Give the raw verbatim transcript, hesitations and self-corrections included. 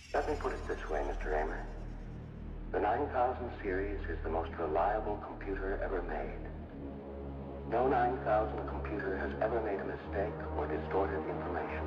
Let me put it this way, Mister Raymer. The nine thousand series is the most reliable computer ever made. No nine thousand computer has ever made a mistake or distorted information.